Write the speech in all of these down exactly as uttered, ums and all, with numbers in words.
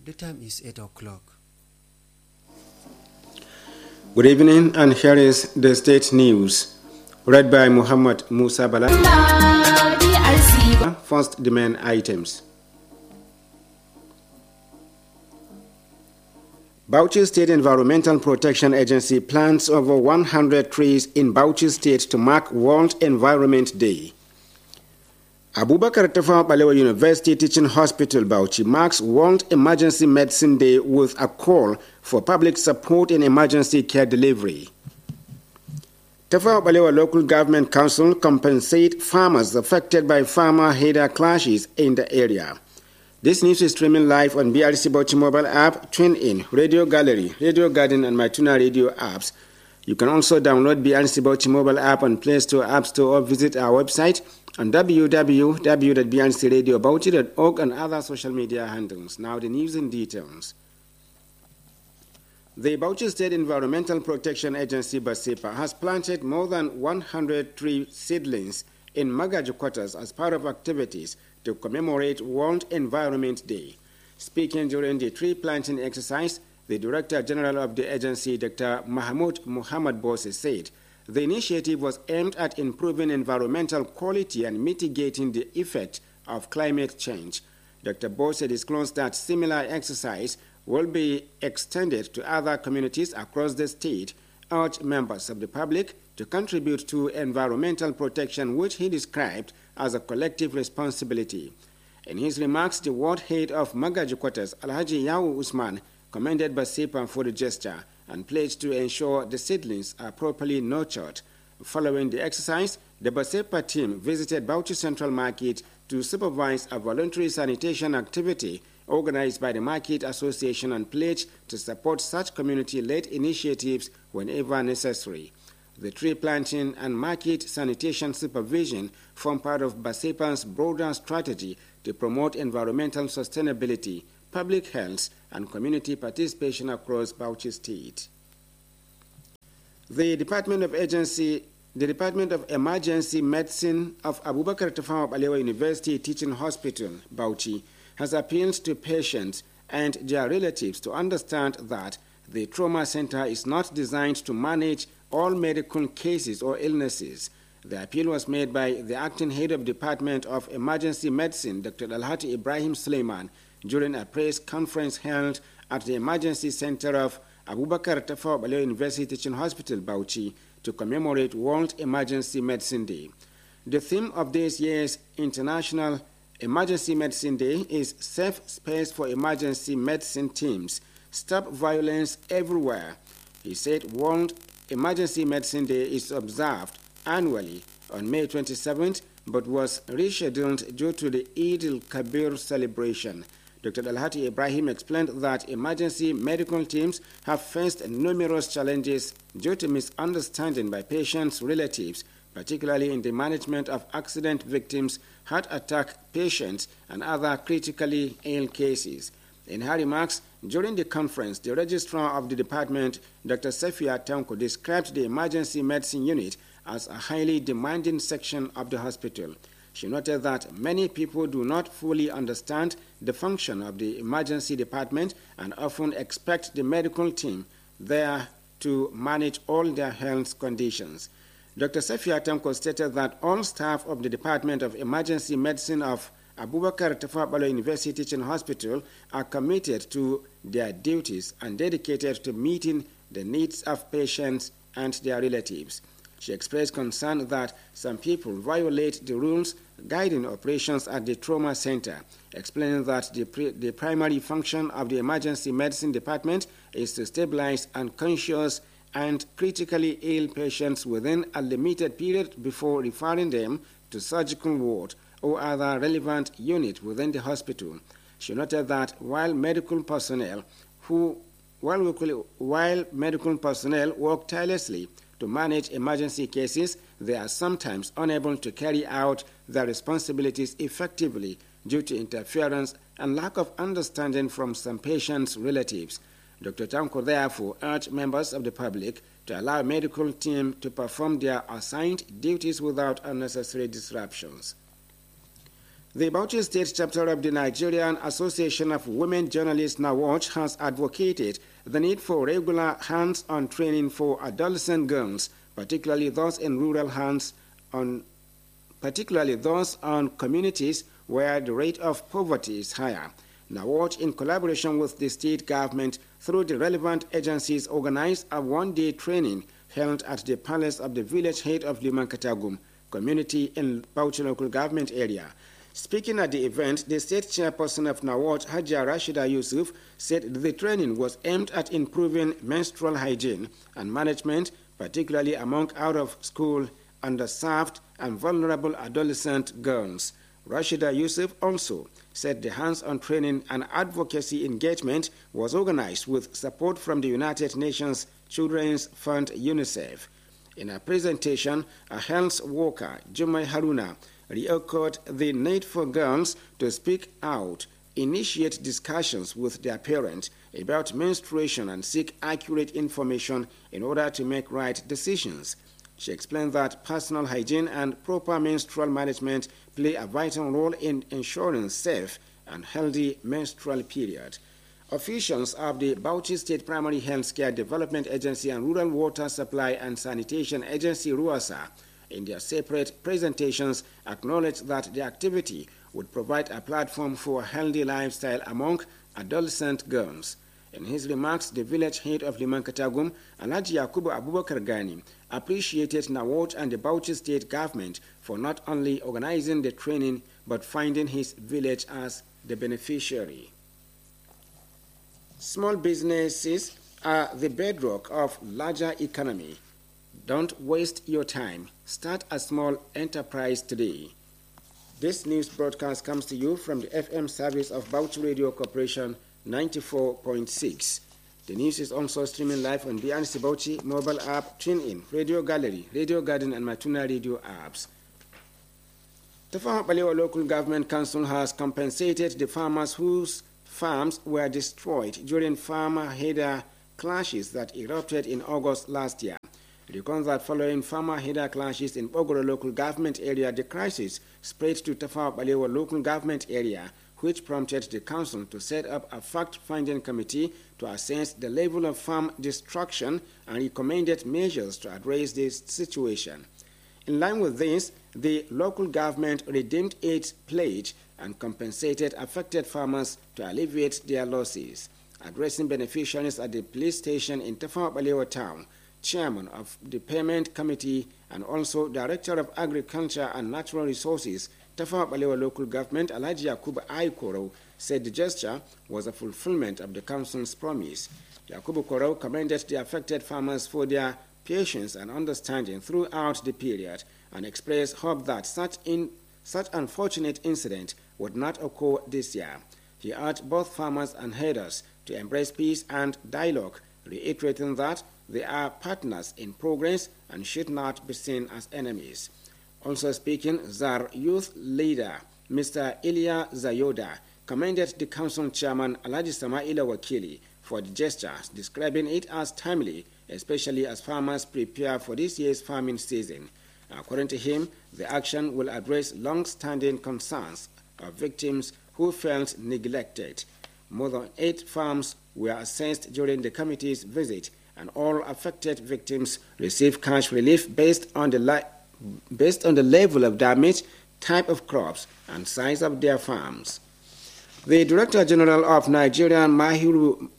The time is eight o'clock. Good evening, and here is the state news, read by Muhammad Musa Bala. First, the main items. Bauchi State Environmental Protection Agency plants over one hundred trees in Bauchi State to mark World Environment Day. Abubakar Tafawa Balewa University Teaching Hospital Bauchi marks World Emergency Medicine Day with a call for public support in emergency care delivery. Tafawa Balewa Local Government Council compensate farmers affected by farmer-header clashes in the area. This news is streaming live on B R C Bauchi mobile app, TuneIn, Radio Gallery, Radio Garden, and MyTuna Radio apps. You can also download B R C Bauchi mobile app on Play Store, App Store, or visit our website on w w w dot b r c radio bauchi dot org and other social media handles. Now the news in details. The Bauchi State Environmental Protection Agency, BASEPA, has planted more than one hundred tree seedlings in Magaji quarters as part of activities to commemorate World Environment Day. Speaking during the tree planting exercise, the Director General of the agency, Doctor Mahmoud Muhammad Bose, said the initiative was aimed at improving environmental quality and mitigating the effect of climate change. Doctor Bose disclosed that similar exercise will be extended to other communities across the state, urged members of the public to contribute to environmental protection, which he described as a collective responsibility. In his remarks, the ward head of Magaji quarters, Alhaji Yawu Usman, commended BASEPA for the gesture and pledged to ensure the seedlings are properly nurtured. Following the exercise, the BASEPA team visited Bauchi Central Market to supervise a voluntary sanitation activity organized by the Market Association and pledged to support such community-led initiatives whenever necessary. The tree planting and market sanitation supervision form part of BASEPA's broader strategy to promote environmental sustainability, public health, and community participation across Bauchi State. The Department of Agency, the Department of Emergency Medicine of Abubakar Tafawa Balewa University Teaching Hospital, Bauchi, has appealed to patients and their relatives to understand that the trauma center is not designed to manage all medical cases or illnesses. The appeal was made by the acting head of Department of Emergency Medicine, Doctor Alhati Ibrahim Suleiman, during a press conference held at the Emergency Center of Abubakar Tafawa Balewa University Teaching Hospital, Bauchi, to commemorate World Emergency Medicine Day. The theme of this year's International Emergency Medicine Day is Safe Space for Emergency Medicine Teams, Stop Violence Everywhere. He said World Emergency Medicine Day is observed annually on May twenty-seventh, but was rescheduled due to the Eid al-Kabir celebration. Doctor Alhati Ibrahim explained that emergency medical teams have faced numerous challenges due to misunderstanding by patients' relatives, particularly in the management of accident victims, heart attack patients, and other critically ill cases. In her remarks during the conference, the registrar of the department, Doctor Sefia Tanko, described the emergency medicine unit as a highly demanding section of the hospital. She noted that many people do not fully understand the function of the emergency department and often expect the medical team there to manage all their health conditions. Doctor Sefia Tanko stated that all staff of the Department of Emergency Medicine of Abubakar Tafawa Balewa University Teaching Hospital are committed to their duties and dedicated to meeting the needs of patients and their relatives. She expressed concern that some people violate the rules guiding operations at the trauma center, explaining that the, pre the primary function of the emergency medicine department is to stabilize unconscious and critically ill patients within a limited period before referring them to surgical ward or other relevant unit within the hospital. She noted that while medical personnel who while, while medical personnel work tirelessly to manage emergency cases, they are sometimes unable to carry out their responsibilities effectively due to interference and lack of understanding from some patients' relatives. Doctor Tanko therefore urged members of the public to allow medical team to perform their assigned duties without unnecessary disruptions. The Bauchi State chapter of the Nigerian Association of Women Journalists NAWAJ has advocated the need for regular hands-on training for adolescent girls, particularly those in rural hands on particularly those on communities where the rate of poverty is higher. NAWAJ, in collaboration with the state government through the relevant agencies, organized a one-day training held at the palace of the village head of Liman Katagum community in Bauchi local government area. Speaking at the event, the state chairperson of NAWAJ, Hajia Rashida Yusuf, said the training was aimed at improving menstrual hygiene and management, particularly among out-of-school, underserved, and vulnerable adolescent girls. Rashida Yusuf also said the hands-on training and advocacy engagement was organized with support from the United Nations Children's Fund UNICEF. In a presentation, a health worker, Jumai Haruna, re-echoed the need for girls to speak out, initiate discussions with their parents about menstruation, and seek accurate information in order to make right decisions. She explained that personal hygiene and proper menstrual management play a vital role in ensuring safe and healthy menstrual period. Officials of the Bauchi State Primary Health Care Development Agency and Rural Water Supply and Sanitation Agency RUWASA, in their separate presentations, acknowledged that the activity would provide a platform for a healthy lifestyle among adolescent girls. In his remarks, the village head of Liman Katagum, Alhaji Yakubu Abubakar Gani, appreciated NAWAJ and the Bauchi State government for not only organizing the training but finding his village as the beneficiary. Small businesses are the bedrock of larger economy. Don't waste your time. Start a small enterprise today. This news broadcast comes to you from the F M service of Bauchi Radio Corporation ninety-four point six. The news is also streaming live on B N C Bauchi mobile app, TuneIn, Radio Gallery, Radio Garden, and Matuna Radio apps. The Tafawa Balewa Local Government Council has compensated the farmers whose farms were destroyed during farmer-header clashes that erupted in August last year. Recall that following farmer-header clashes in Bogoro local government area, the crisis spread to Tafawa Balewa local government area, which prompted the council to set up a fact-finding committee to assess the level of farm destruction and recommended measures to address this situation. In line with this, the local government redeemed its pledge and compensated affected farmers to alleviate their losses. Addressing beneficiaries at the police station in Tafawa Balewa town, chairman of the payment committee and also director of agriculture and natural resources, Tafawa Balewa local government, Alhaji Yakubu Aikoro, said the gesture was a fulfillment of the council's promise. Yakubu Koro commended the affected farmers for their patience and understanding throughout the period and expressed hope that such in such unfortunate incident would not occur this year. He urged both farmers and herders to embrace peace and dialogue, reiterating that they are partners in progress and should not be seen as enemies. Also speaking, Z A R youth leader Mister Ilya Zayoda commended the council chairman Alhaji Samaila Wakili for the gesture, describing it as timely, especially as farmers prepare for this year's farming season. According to him, the action will address long-standing concerns of victims who felt neglected. More than eight farms were assessed during the committee's visit, and all affected victims received cash relief based on the li based on the level of damage, type of crops, and size of their farms. The Director General of Nigerian Mahiru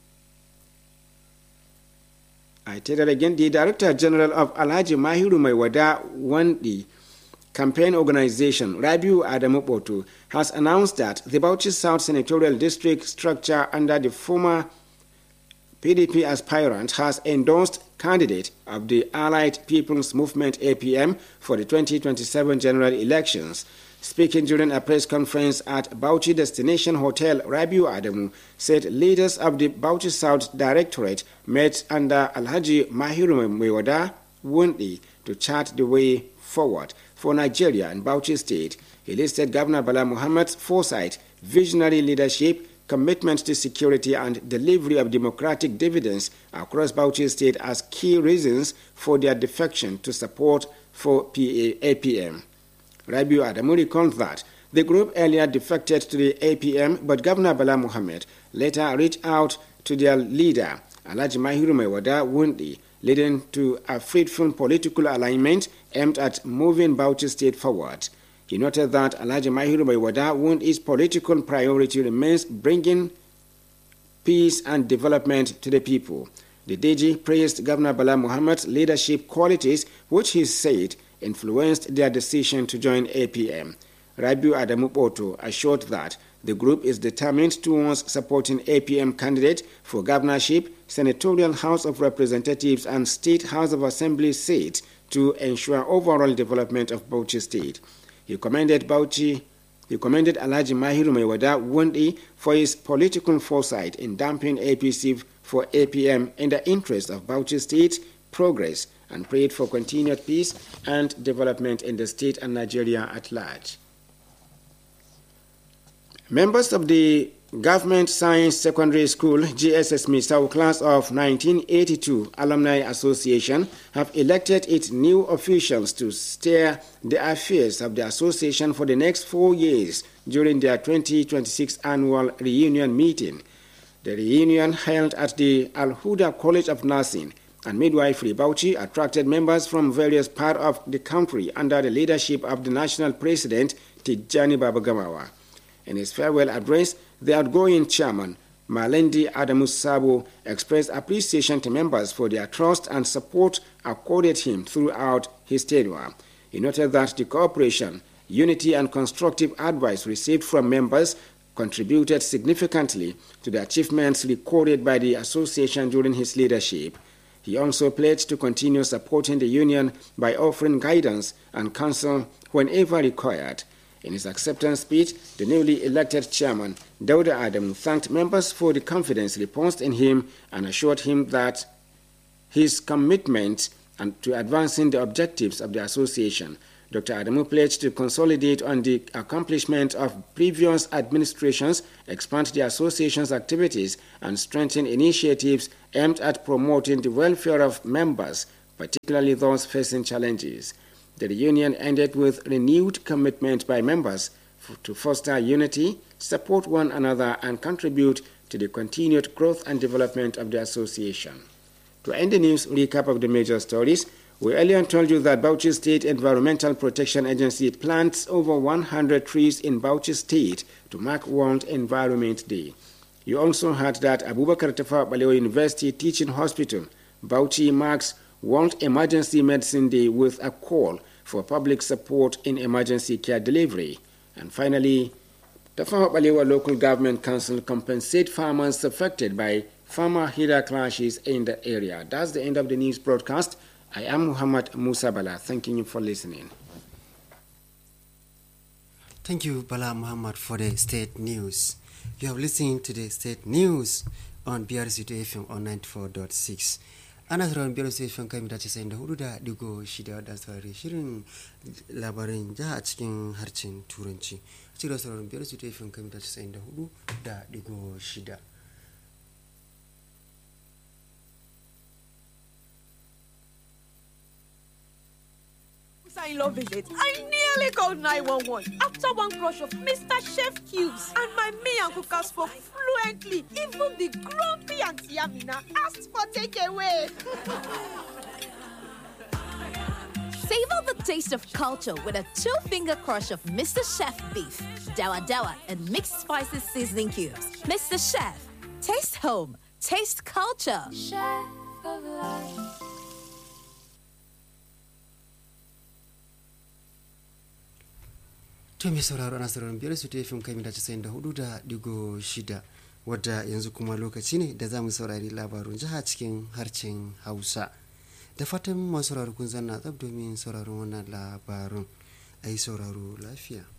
I tell that again, the Director General of Alhaji Mahiru Maiwada Wandi campaign organization, Rabiu Adamu Botu, has announced that the Bauchi South Senatorial District structure under the former P D P aspirant has endorsed candidate of the Allied People's Movement A P M for the twenty twenty-seven general elections. Speaking during a press conference at Bauchi Destination Hotel, Rabiu Adamu said leaders of the Bauchi South Directorate met under Alhaji Mahiru Maiwada Wundi to chart the way forward for Nigeria and Bauchi State. He listed Governor Bala Muhammad's foresight, visionary leadership, commitment to security and delivery of democratic dividends across Bauchi State as key reasons for their defection to support for A P M. Rabiu Adamu recalled that The group earlier defected to the A P M, but Governor Bala Mohammed later reached out to their leader, Alhaji Mahiru Maiwada Wundi, leading to a fruitful political alignment aimed at moving Bauchi State forward. He noted that Alhaji Mahiru Maiwada Wundi's political priority remains bringing peace and development to the people. The D G praised Governor Bala Mohammed's leadership qualities, which he said influenced their decision to join A P M. Rabiu Adamu Poto assured that the group is determined towards supporting A P M candidates for governorship, senatorial House of Representatives and State House of Assembly seats to ensure overall development of Bauchi State. He commended Bauchi He commended Alhaji Mahiru Maiwada Wundi for his political foresight in damping A P C for A P M in the interest of Bauchi State's progress and prayed for continued peace and development in the state and Nigeria at large. Members of the Government Science Secondary School G S S Misau class of nineteen eighty-two Alumni Association have elected its new officials to steer the affairs of the association for the next four years during their twenty twenty-six annual reunion meeting. The reunion held at the Al Huda College of Nursing and Midwifery Bauchi attracted members from various parts of the country under the leadership of the national president Tijjani Babagamawa. In his farewell address, the outgoing chairman, Malendi Adamu Sabo, expressed appreciation to members for their trust and support accorded him throughout his tenure. He noted that the cooperation, unity, and constructive advice received from members contributed significantly to the achievements recorded by the association during his leadership. He also pledged to continue supporting the union by offering guidance and counsel whenever required. In his acceptance speech, the newly elected chairman, Dauda Adamu, thanked members for the confidence reposed in him and assured him that his commitment and to advancing the objectives of the association. Doctor Adamu pledged to consolidate on the accomplishment of previous administrations, expand the association's activities, and strengthen initiatives aimed at promoting the welfare of members, particularly those facing challenges. The reunion ended with renewed commitment by members to foster unity, support one another, and contribute to the continued growth and development of the association. To end the news recap of the major stories, we earlier told you that Bauchi State Environmental Protection Agency plants over one hundred trees in Bauchi State to mark World Environment Day. You also heard that Abubakar Tafawa Balewa University Teaching Hospital, Bauchi, marks World Emergency Medicine Day with a call for public support in emergency care delivery. And finally, the Tafawa Balewa Local Government Council compensate farmers affected by farmer-header clashes in the area. That's the end of the news broadcast. I am Muhammad Musa Bala, thanking you for listening. Thank you, Bala Muhammad, for the state news. You have listened to the state news on B R C two F M on ninety-four point six. Ana sauraron biyar sai fan kai mita casa'in da hudu da digo shida da saurari shirin labarin jiha a cikin harshen turanci. Cikin sauraron biyar sai fan kai mita casa'in da hudu da digo shida. In love visit, I nearly called nine one one after one crush of Mister Chef Cubes, and my me and cookers spoke fluently. Even the grumpy Auntie Amina asked for takeaway. Savor the taste of culture with a two-finger crush of Mister Chef beef, dawa dawa, and mixed spices seasoning cubes. Mister Chef, taste home, taste culture. Chef of life. To mai sauraro ana sauraron biyar su ta fim kai mita casa'in da hudu da digo shida, wadda yanzu kuma lokaci ne da za mu saurari labarun jiha cikin harshen Hausa. Da fatan masu sauraro kun zanna tsab domin sauraron wannan labarun. A yi sauraro lafiya.